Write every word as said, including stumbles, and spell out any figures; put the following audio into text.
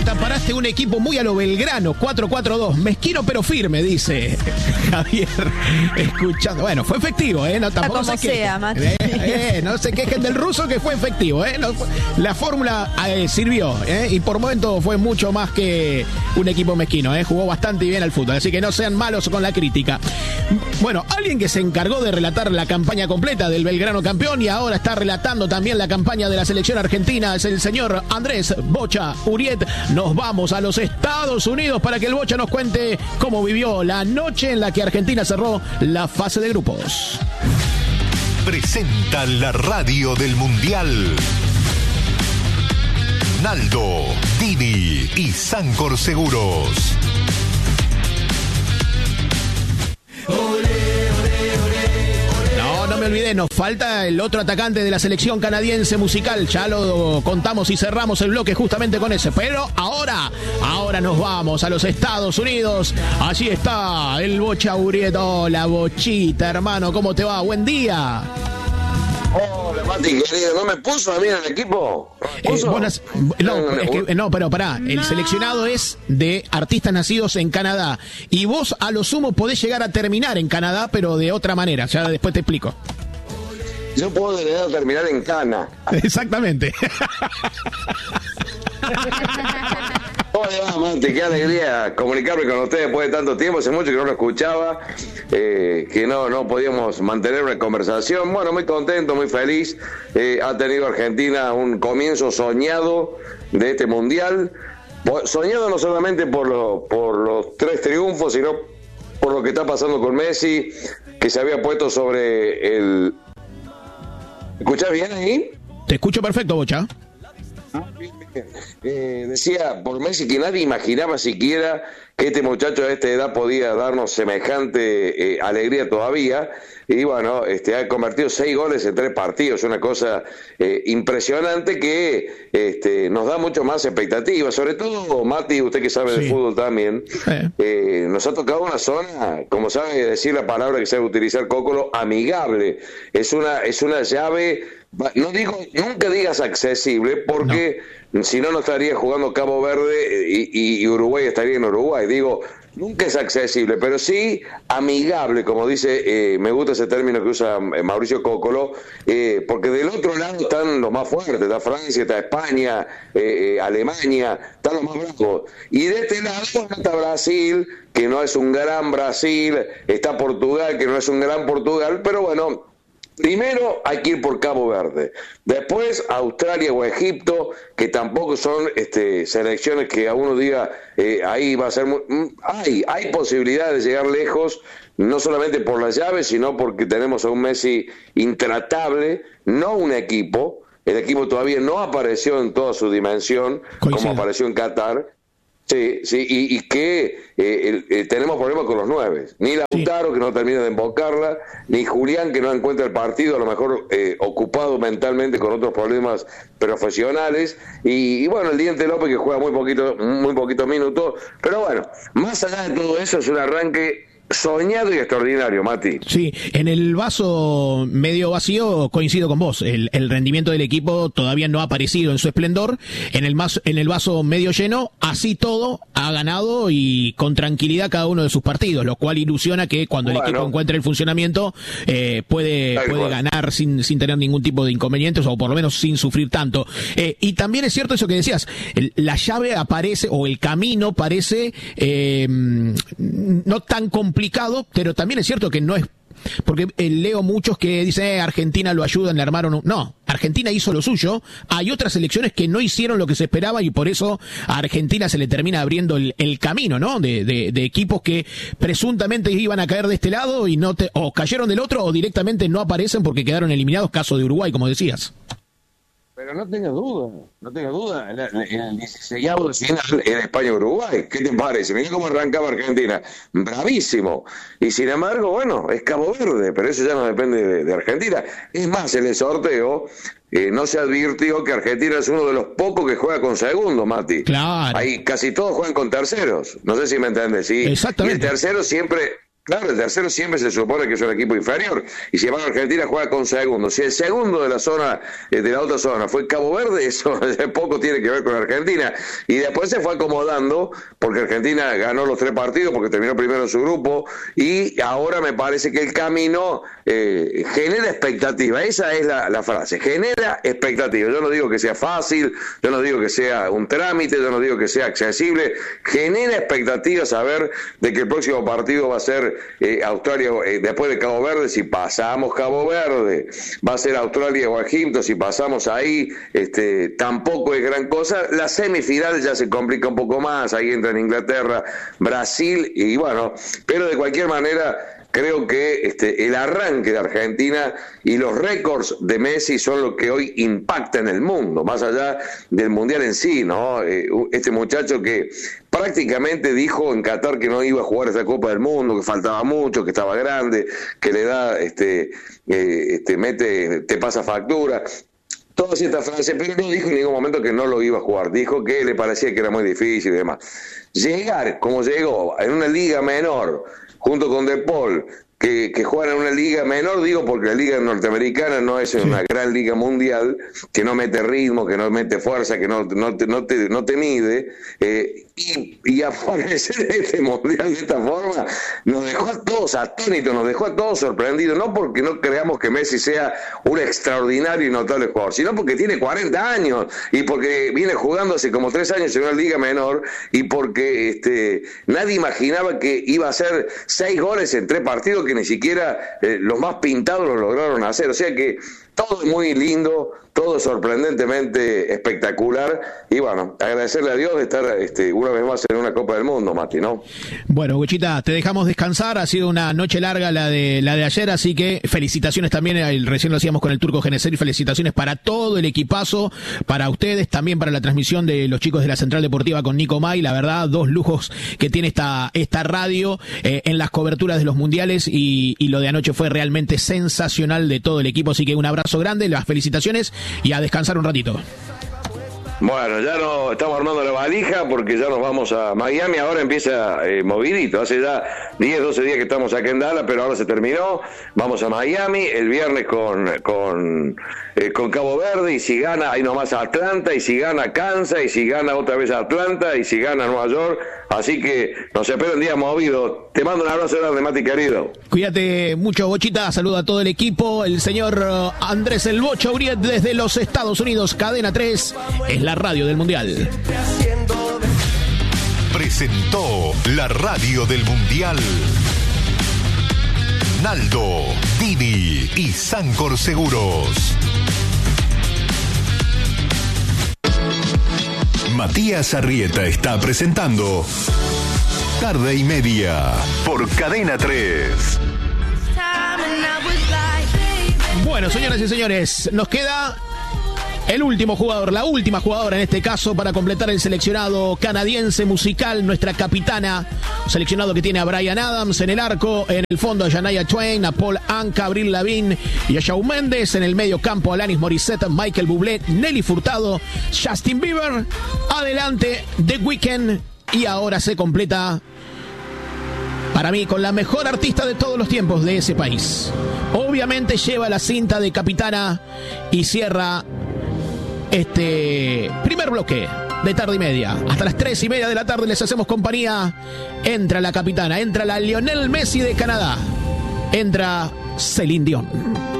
Urieta, paraste un equipo muy a lo Belgrano, cuatro cuatro dos, mezquino pero firme, dice Javier, escuchando. Bueno, fue efectivo, ¿eh? No, tampoco como se sea, Mati. Eh, eh, no se quejen del ruso, que fue efectivo, ¿eh? No, la fórmula eh, sirvió, ¿eh? Y por momento fue mucho más que un equipo mezquino, ¿eh? Jugó bastante bien al fútbol, así que no sean malos con la crítica. Bueno, alguien que se encargó de relatar la campaña completa del Belgrano campeón y ahora está relatando también la campaña de la selección argentina es el señor Andrés Bocha Uriet. Nos vamos a los Estados Unidos para que el Bocha nos cuente cómo vivió la noche en la que Argentina cerró la fase de grupos. Presenta la radio del Mundial. Naldo, Dini y Sancor Seguros. No, no me olvidé, nos falta el otro atacante de la selección canadiense musical. Ya lo contamos y cerramos el bloque justamente con ese. Pero ahora, ahora nos vamos a los Estados Unidos. Allí está el Bocha Uriet. Hola, Bochita, hermano, ¿cómo te va? Buen día. Hola, Mati, querido, ¿no me puso a mí en el equipo? ¿No, eh, buenas, no, es que, no, pero pará, no. El seleccionado es de artistas nacidos en Canadá. Y vos a lo sumo podés llegar a terminar en Canadá, pero de otra manera. Ya después te explico. Yo puedo llegar a terminar en Cana. Exactamente. Hola, Mati, qué alegría comunicarme con ustedes después de tanto tiempo. Hace mucho que no lo escuchaba, eh, que no, no podíamos mantener una conversación. Bueno, muy contento, muy feliz. Eh, ha tenido Argentina un comienzo soñado de este Mundial. Soñado no solamente por, lo, por los tres triunfos, sino por lo que está pasando con Messi, que se había puesto sobre el... ¿Escuchás bien ahí? Te escucho perfecto, Bocha. Eh, decía por Messi que nadie imaginaba siquiera que este muchacho a esta edad podía darnos semejante eh, alegría todavía, y bueno, este ha convertido seis goles en tres partidos, una cosa eh, impresionante que este, nos da mucho más expectativas, sobre todo Mati, usted que sabe sí. de fútbol también, eh. Eh, nos ha tocado una zona, como sabe decir la palabra que sabe utilizar Cócolo, amigable, es una, es una llave, no digo, nunca digas accesible, porque no. si no, no estaría jugando Cabo Verde y, y, y Uruguay estaría en Uruguay. Digo, nunca es accesible, pero sí amigable, como dice, eh, me gusta ese término que usa Mauricio Cócolo, eh, porque del otro lado están los más fuertes, está Francia, está España, eh, eh, Alemania, están los más bravos. Y de este lado está Brasil, que no es un gran Brasil, está Portugal, que no es un gran Portugal, pero bueno... Primero hay que ir por Cabo Verde, después Australia o Egipto, que tampoco son este, selecciones que a uno diga eh, ahí va a ser muy... hay, hay posibilidades de llegar lejos, no solamente por las llaves, sino porque tenemos a un Messi intratable, no un equipo, el equipo todavía no apareció en toda su dimensión, Coincido. como apareció en Qatar. Sí, sí, y, y que eh, eh, tenemos problemas con los nueve. Ni Lautaro, sí. que no termina de embocarla, ni Julián, que no encuentra el partido, a lo mejor eh, ocupado mentalmente con otros problemas profesionales. Y, y bueno, el Diente López, que juega muy poquito, muy poquitos minutos. Pero bueno, más allá de todo eso, es un arranque soñado y extraordinario, Mati. Sí, en el vaso medio vacío coincido con vos. El, el rendimiento del equipo todavía no ha aparecido en su esplendor. En el, mas, en el vaso medio lleno, así todo, ha ganado y con tranquilidad cada uno de sus partidos, lo cual ilusiona que cuando bueno. el equipo encuentre el funcionamiento eh, puede, puede ganar sin, sin tener ningún tipo de inconvenientes o por lo menos sin sufrir tanto. Eh, y también es cierto eso que decías, el, la llave aparece o el camino parece eh, no tan complicado, pero también es cierto que no es, porque leo muchos que dicen eh, Argentina lo ayudan, le armaron un... No, Argentina hizo lo suyo, hay otras selecciones que no hicieron lo que se esperaba y por eso a Argentina se le termina abriendo el, el camino, ¿no? De, de, de equipos que presuntamente iban a caer de este lado y no te, o cayeron del otro o directamente no aparecen porque quedaron eliminados, caso de Uruguay, como decías. Pero no tenga duda, no tenga duda, en el dieciséisavo de final en España-Uruguay, ¿qué te parece? Mirá cómo arrancaba Argentina, bravísimo, y sin embargo, bueno, es Cabo Verde, pero eso ya no depende de, de Argentina. Es más, en el sorteo eh, no se advirtió que Argentina es uno de los pocos que juega con segundo, Mati. Claro. Ahí casi todos juegan con terceros, no sé si me entiendes, ¿sí? Exactamente. Y el tercero siempre... Claro, el tercero siempre se supone que es un equipo inferior, y si embargo Argentina juega con segundo. Si el segundo de la zona, eh, de la otra zona fue Cabo Verde, eso poco tiene que ver con Argentina, y después se fue acomodando, porque Argentina ganó los tres partidos, porque terminó primero en su grupo, y ahora me parece que el camino eh, genera expectativa. Esa es la, la frase, genera expectativa. Yo no digo que sea fácil, yo no digo que sea un trámite, yo no digo que sea accesible, genera expectativa saber de que el próximo partido va a ser Eh, Australia, eh, después de Cabo Verde. Si pasamos Cabo Verde, va a ser Australia o Egipto. Si pasamos ahí, este, tampoco es gran cosa. La semifinal ya se complica un poco más, ahí entran Inglaterra, Brasil, y bueno, pero de cualquier manera creo que este, el arranque de Argentina y los récords de Messi son lo que hoy impacta en el mundo, más allá del Mundial en sí, ¿no? Eh, este muchacho que prácticamente dijo en Qatar que no iba a jugar esta Copa del Mundo, que faltaba mucho, que estaba grande, que le da, este, eh, este mete, te pasa factura. Todas estas frases, pero no dijo en ningún momento que no lo iba a jugar, dijo que le parecía que era muy difícil y demás. Llegar como llegó en una liga menor, junto con De Paul, que, que juegan en una liga menor, digo porque la liga norteamericana no es una gran liga mundial, que no mete ritmo, que no mete fuerza, que no, no, te, no, te, no te mide, eh, y, y aparecer en este mundial de esta forma nos dejó a todos atónitos, nos dejó a todos sorprendidos, no porque no creamos que Messi sea un extraordinario y notable jugador, sino porque tiene cuarenta años y porque viene jugando hace como tres años en una liga menor, y porque este, nadie imaginaba que iba a hacer seis goles en tres partidos, que ni siquiera eh, los más pintados lo lograron hacer. O sea que todo es muy lindo, todo sorprendentemente espectacular, y bueno, agradecerle a Dios de estar este, una vez más en una Copa del Mundo, Mati, ¿no? Bueno, Bochita, te dejamos descansar, ha sido una noche larga la de la de ayer, así que felicitaciones también, recién lo hacíamos con el Turco Geneser, y felicitaciones para todo el equipazo, para ustedes, también para la transmisión de los chicos de la Central Deportiva con Nico May, la verdad, dos lujos que tiene esta, esta radio eh, en las coberturas de los mundiales, y, y lo de anoche fue realmente sensacional de todo el equipo, así que un abrazo grande, las felicitaciones y a descansar un ratito. Bueno, ya no estamos armando la valija porque ya nos vamos a Miami. Ahora empieza eh, movidito. Hace ya diez, doce días que estamos acá en Dallas, pero ahora se terminó. Vamos a Miami el viernes con con, eh, con Cabo Verde, y si gana ahí nomás a Atlanta, y si gana Kansas, y si gana otra vez a Atlanta, y si gana Nueva York. Así que nos espera un día movido. Te mando un abrazo grande, Mati querido. Cuídate mucho, Bochita. Saluda a todo el equipo. El señor Andrés El Bocho Uriet desde los Estados Unidos. Cadena tres es la radio del Mundial. Presentó la radio del Mundial Naldo, Dini y Sancor Seguros. Matías Arrieta está presentando Tarde y Media por Cadena tres. Bueno, señoras y señores, nos queda el último jugador, la última jugadora en este caso para completar el seleccionado canadiense musical, nuestra capitana, seleccionado que tiene a Bryan Adams en el arco, en el fondo a Shania Twain, a Paul Anka, Avril Lavigne y a Shawn Mendes, en el medio campo Alanis Morissette, Michael Bublé, Nelly Furtado, Justin Bieber, adelante The Weeknd, y ahora se completa para mí con la mejor artista de todos los tiempos de ese país. Obviamente lleva la cinta de capitana y cierra este primer bloque de Tarde y Media. Hasta las tres y media de la tarde les hacemos compañía. Entra la capitana, entra la Lionel Messi de Canadá, entra Celine Dion.